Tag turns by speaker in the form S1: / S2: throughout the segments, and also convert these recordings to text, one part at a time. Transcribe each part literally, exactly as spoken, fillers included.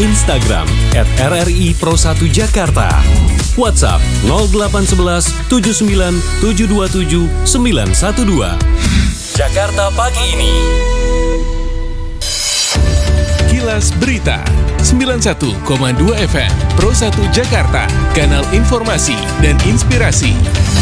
S1: Instagram et R R I Pro satu Jakarta. WhatsApp nol delapan satu satu tujuh sembilan tujuh dua tujuh sembilan satu dua. Jakarta Pagi Ini.
S2: Kilas Berita sembilan puluh satu koma dua F M Pro satu Jakarta, kanal informasi dan inspirasi.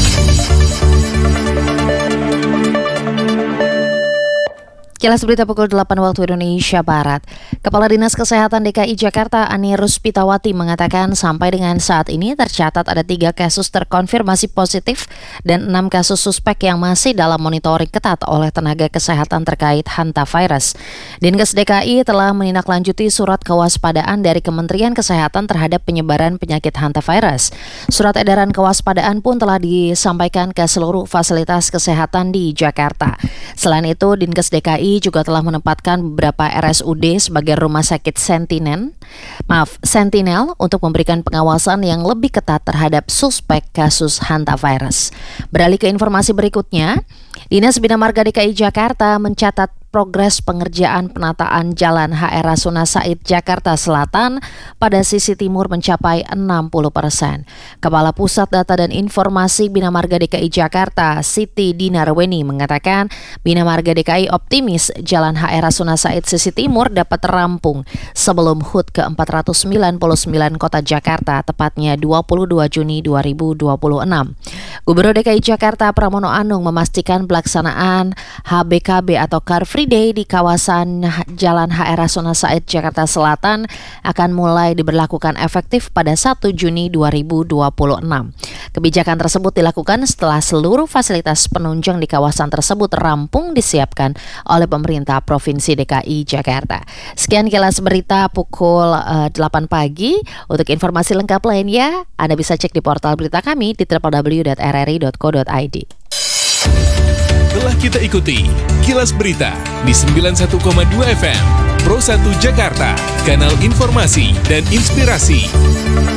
S3: Kilas Berita pukul delapan waktu Indonesia Barat. Kepala Dinas Kesehatan D K I Jakarta Ani Ruspitawati mengatakan sampai dengan saat ini tercatat ada tiga kasus terkonfirmasi positif dan enam kasus suspek yang masih dalam monitoring ketat oleh tenaga kesehatan terkait hantavirus. Dinkes D K I telah menindaklanjuti surat kewaspadaan dari Kementerian Kesehatan terhadap penyebaran penyakit hantavirus. Surat edaran kewaspadaan pun telah disampaikan ke seluruh fasilitas kesehatan di Jakarta. Selain itu, Dinkes D K I juga telah menempatkan beberapa R S U D sebagai rumah sakit Sentinel, maaf, Sentinel untuk memberikan pengawasan yang lebih ketat terhadap suspek kasus hantavirus. Beralih ke informasi berikutnya, Dinas Bina Marga D K I Jakarta mencatat progres pengerjaan penataan Jalan H R Rasuna Said Jakarta Selatan pada sisi timur mencapai enam puluh persen. Kepala Pusat Data dan Informasi Bina Marga D K I Jakarta, Siti Dinarweni, mengatakan Bina Marga D K I optimis Jalan H R Rasuna Said sisi timur dapat rampung sebelum H U T ke empat ratus sembilan puluh sembilan Kota Jakarta, tepatnya dua puluh dua Juni dua ribu dua puluh enam. Gubernur D K I Jakarta Pramono Anung memastikan pelaksanaan H B K B atau Car Free Day di kawasan Jalan H R Rasuna Said Jakarta Selatan akan mulai diberlakukan efektif pada satu Juni dua ribu dua puluh enam. Kebijakan tersebut dilakukan setelah seluruh fasilitas penunjang di kawasan tersebut rampung disiapkan oleh pemerintah Provinsi D K I Jakarta. Sekian Kilas Berita pukul uh, delapan pagi. Untuk informasi lengkap lainnya, Anda bisa cek di portal berita kami di w w w dot r r i dot co dot i d.
S2: Telah kita ikuti Kilas Berita di sembilan puluh satu koma dua F M Pro satu Jakarta, kanal informasi dan inspirasi.